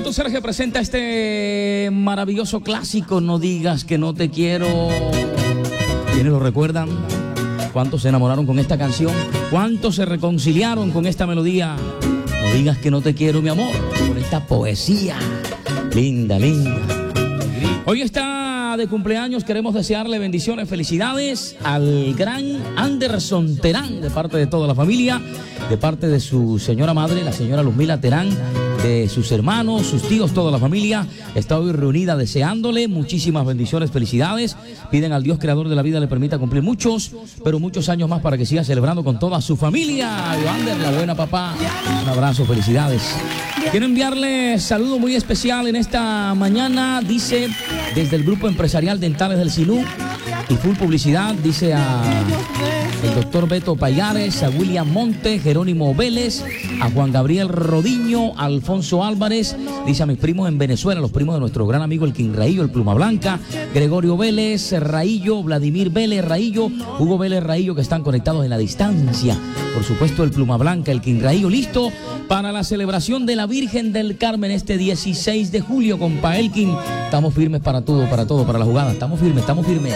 Grupo Sergio presenta este maravilloso clásico, No digas que no te quiero. ¿Quiénes lo recuerdan? ¿Cuántos se enamoraron con esta canción? ¿Cuántos se reconciliaron con esta melodía? No digas que no te quiero, mi amor, con esta poesía linda, linda. Hoy está de cumpleaños, queremos desearle bendiciones, felicidades al gran Anderson Terán, de parte de toda la familia, de parte de su señora madre, la señora Luzmila Terán, de sus hermanos, sus tíos, toda la familia está hoy reunida deseándole muchísimas bendiciones, felicidades. Piden al Dios creador de la vida le permita cumplir muchos, pero muchos años más para que siga celebrando con toda su familia. Joander, la buena papá, un abrazo, felicidades. Quiero enviarle saludo muy especial en esta mañana, dice, desde el Grupo Empresarial Dentales del Sinú y Full Publicidad, dice a el doctor Beto Payares, a William Monte, Jerónimo Vélez, a Juan Gabriel Rodiño, a Alfonso Álvarez, dice a mis primos en Venezuela, los primos de nuestro gran amigo el King Raillo, el Pluma Blanca, Gregorio Vélez, Raillo, Vladimir Vélez, Raillo, Hugo Vélez, Raillo, que están conectados en la distancia. Por supuesto el Pluma Blanca, el King Raillo, listo para la celebración de la Virgen del Carmen este 16 de julio, compa Elkin. Estamos firmes para todo, para la jugada. Estamos firmes, estamos firmes.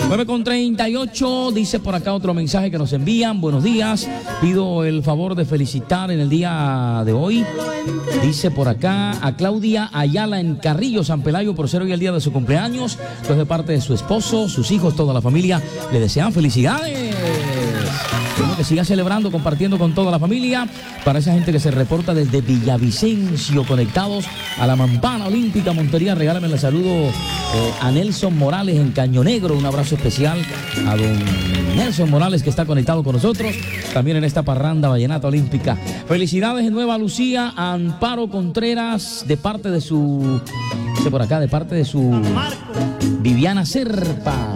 9:38, dice por acá otro mensaje que nos envían. Buenos días, pido el favor de felicitar en el día de hoy, dice por acá, a Claudia Ayala en Carrillo, San Pelayo, por ser hoy el día de su cumpleaños. Pues de parte de su esposo, sus hijos, toda la familia, le desean felicidades. Bueno, que siga celebrando, compartiendo con toda la familia. Para esa gente que se reporta desde Villavicencio, conectados a la Mampana Olímpica Montería, regálame el saludo a Nelson Morales en Caño Negro. Un abrazo especial a don Nelson Morales, que está conectado con nosotros también en esta parranda vallenata olímpica. Felicidades en Nueva Lucía a Amparo Contreras, de parte de su, dice por acá, de parte de su Viviana Serpa,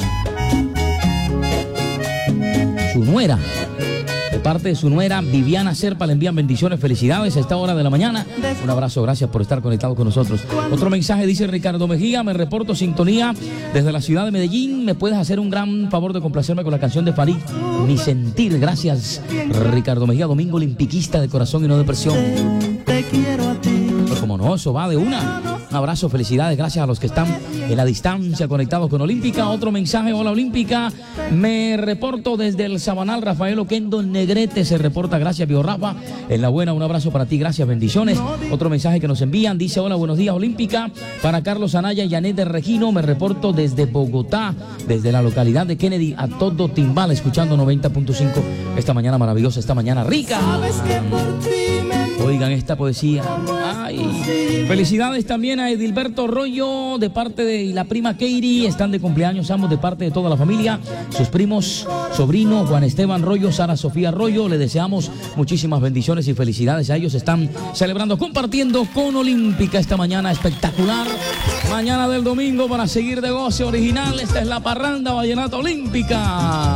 su nuera. De parte de su nuera Viviana Serpa le envían bendiciones, felicidades a esta hora de la mañana. Un abrazo, gracias por estar conectado con nosotros. Otro mensaje dice Ricardo Mejía, me reporto sintonía desde la ciudad de Medellín. ¿Me puedes hacer un gran favor de complacerme con la canción de Farid, Mi Sentir? Gracias, Ricardo Mejía, domingo olimpiquista de corazón y no de presión. Te quiero a ti. Pues como no, eso va de una. Un abrazo, felicidades, gracias a los que están en la distancia conectados con Olímpica. Otro mensaje, hola Olímpica, me reporto desde el Sabanal, Rafael Oquendo Negrete se reporta, gracias Bio Rafa, en la buena, un abrazo para ti, gracias, bendiciones. Otro mensaje que nos envían, dice, hola, buenos días Olímpica, para Carlos Anaya y Janet de Regino, me reporto desde Bogotá, desde la localidad de Kennedy, a todo timbal, escuchando 90.5, esta mañana maravillosa, esta mañana rica. Oigan esta poesía. Ay. Felicidades también a Edilberto Rollo, de parte de la prima Keiri, están de cumpleaños ambos de parte de toda la familia, sus primos, sobrino Juan Esteban Rollo, Sara Sofía Rollo, le deseamos muchísimas bendiciones y felicidades a ellos, están celebrando, compartiendo con Olímpica esta mañana espectacular, mañana del domingo para seguir de goce original. Esta es la parranda vallenata olímpica.